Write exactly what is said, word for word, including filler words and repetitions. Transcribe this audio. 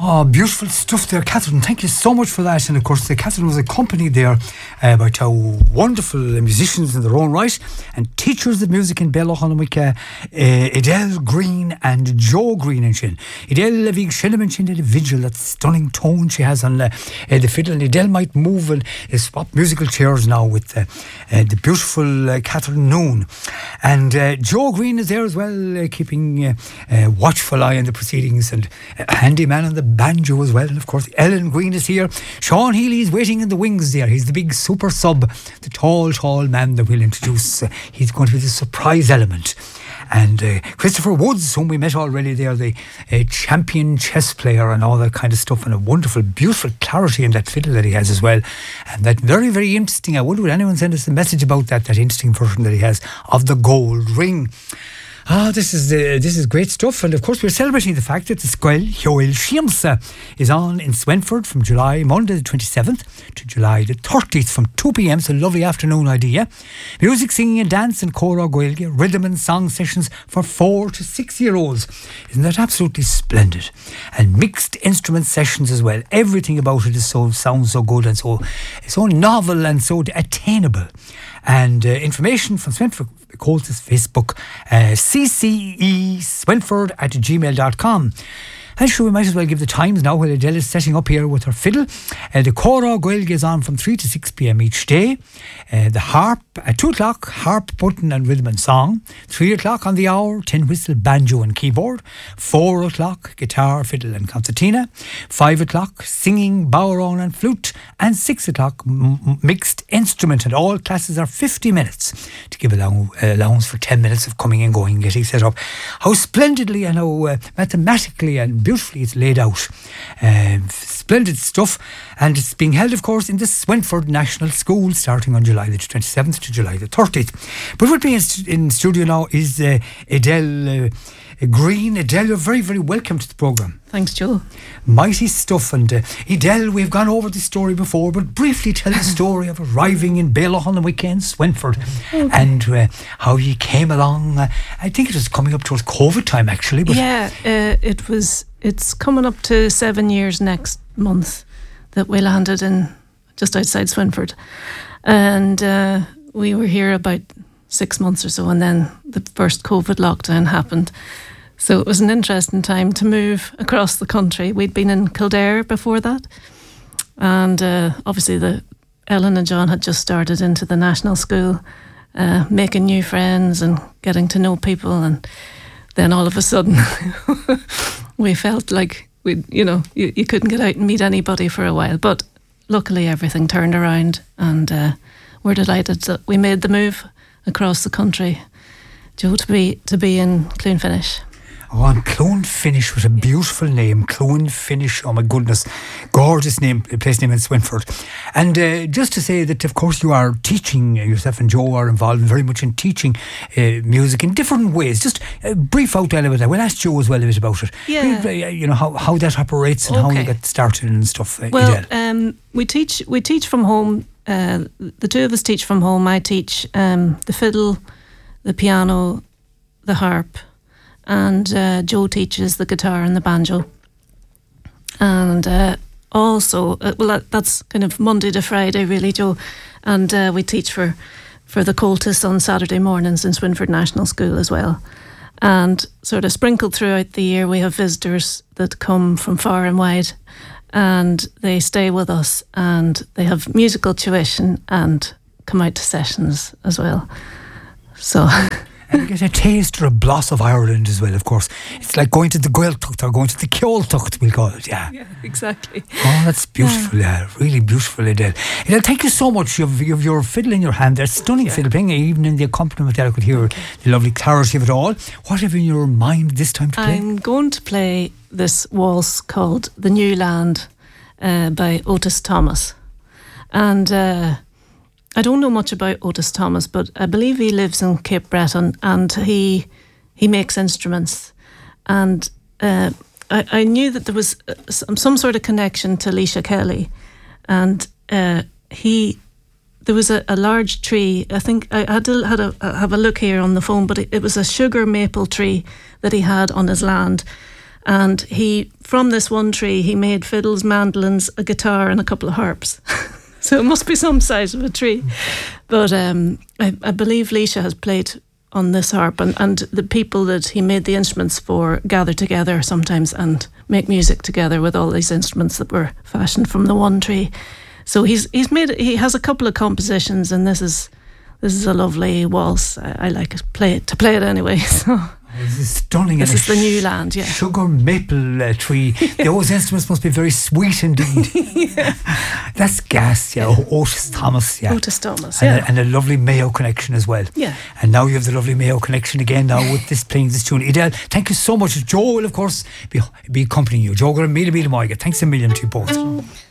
Oh, beautiful stuff there, Catherine. Thank you so much for that. And of course, uh, Catherine was accompanied there uh, by two wonderful musicians in their own right and teachers of music in Bealach uh, uh, Adele Green and Joe Green and Shin. Adele Vig Shilliman Shin did a vigil, that stunning tone she has on uh, uh, the fiddle. And Adele might move and uh, swap musical chairs now with uh, uh, the beautiful uh, Catherine Noon. And uh, Joe Green is there as well, uh, keeping uh, uh, watchful eye on the proceedings, and a handy man on the banjo as well. And of course, Ellen Green is here. Sean Healy is waiting in the wings there. He's the big super sub, the tall, tall man that we'll introduce. Uh, he's going to be the surprise element. And uh, Christopher Woods, whom we met already there, the uh, champion chess player and all that kind of stuff, and a wonderful, beautiful clarity in that fiddle that he has as well. And that very, very interesting, I wonder would anyone send us a message about that, that interesting version that he has of the gold ring. Ah, this is uh, this is great stuff. And of course, we're celebrating the fact that the Squel Hioil Shiamsa is on in Swinford from July, Monday the twenty-seventh to July the thirtieth from two p.m. So lovely afternoon idea. Music, singing and dance and Cora Gaeilge, rhythm and song sessions for four to six year olds. Isn't that absolutely splendid? And mixed instrument sessions as well. Everything about it is so sounds so good and so so novel and so attainable. And uh, information from Swinford Colts' Facebook, uh, C C E Swinford at gmail dot com. And sure, we might as well give the times now while Adele is setting up here with her fiddle. Uh, the Cora Gaeilge is on from three to six p.m. each day. Uh, the harp at two o'clock, harp, button and rhythm and song. three o'clock on the hour, tin whistle, banjo and keyboard. four o'clock, guitar, fiddle and concertina. five o'clock, singing, bodhrán and flute. And six o'clock, m- mixed instrument. And all classes are fifty minutes to give allow- uh, allowance for ten minutes of coming and going, getting set up. How splendidly and how uh, mathematically and beautifully it's laid out. Uh, splendid stuff. And it's being held, of course, in the Swinford National School starting on July the twenty-seventh to July the thirtieth. But with me in, st- in studio now is uh, Adele uh, Green. Adele, you're very, very welcome to the programme. Thanks, Joe. Mighty stuff. And uh, Adele, we've gone over this story before, but briefly tell the story of arriving in Bealach on the weekend, Swinford, okay. and uh, how you came along. Uh, I think it was coming up towards COVID time, actually. But yeah, uh, it was. It's coming up to seven years next month that we landed in just outside Swinford, and uh, we were here about six months or so, and then the first COVID lockdown happened. So it was an interesting time to move across the country. We'd been in Kildare before that, and uh, obviously the Ellen and John had just started into the national school, uh, making new friends and getting to know people, and then all of a sudden we felt like we, you know, you, you couldn't get out and meet anybody for a while. But luckily everything turned around, and uh, we're delighted that we made the move across the country, Joe, to be to be in Clonfinish. Oh, and Clonfinish was a beautiful name. Clonfinish, oh my goodness. Gorgeous name, place name in Swinford. And uh, just to say that, of course, you are teaching, uh, yourself and Joe are involved very much in teaching uh, music in different ways. Just uh, brief out a little bit. We'll ask Joe as well a bit about it. Yeah. Uh, you know, how, how that operates and okay. how you get started and stuff. Uh, well, um, we teach we teach from home. Uh, the two of us teach from home. I teach um, the fiddle, the piano, the harp, and uh, Joe teaches the guitar and the banjo. And uh, also, uh, well, that, that's kind of Monday to Friday, really, Joe. And uh, we teach for, for the Coltis on Saturday mornings in Swinford National School as well. And sort of sprinkled throughout the year, we have visitors that come from far and wide, and they stay with us, and they have musical tuition and come out to sessions as well. So... And you get a taste or a bloss of Ireland as well, of course. It's like going to the Gaeltacht or going to the Ceoltacht, we'll call it, yeah. Yeah, exactly. Oh, that's beautiful, yeah. yeah really beautiful, Adele. Adele, thank you so much. You've, you've your fiddle in your hand there, stunning yeah. fiddle playing, even in the accompaniment there I could hear okay. the lovely clarity of it all. What have you in your mind this time to play? I'm going to play this waltz called The New Land uh, by Otis Thomas. And... Uh, I don't know much about Otis Thomas, but I believe he lives in Cape Breton, and he he makes instruments. And uh, I, I knew that there was some, some sort of connection to Leisha Kelly, and uh, he there was a, a large tree. I think I had to had a, have a look here on the phone, but it, it was a sugar maple tree that he had on his land, And he, from this one tree, he made fiddles, mandolins, a guitar, and a couple of harps. So it must be some size of a tree. But um, I, I believe Laoise has played on this harp, and, and the people that he made the instruments for gather together sometimes and make music together with all these instruments that were fashioned from the one tree. So he's he's made he has a couple of compositions, and this is this is a lovely waltz. I, I like it, play it to play it anyway. So. This is stunning. This is the new land, yeah. Sugar maple uh, tree. Those instruments must be very sweet indeed. Yeah. That's gas, yeah. Otis Thomas, yeah. Otis Thomas, and yeah. A, and a lovely Mayo connection as well. Yeah. And now you have the lovely Mayo connection again now with this playing this tune. Idel, thank you so much. Joe will, of course, be, be accompanying you. Joe, go to Mila Mila Moiga. Thanks a million to you both.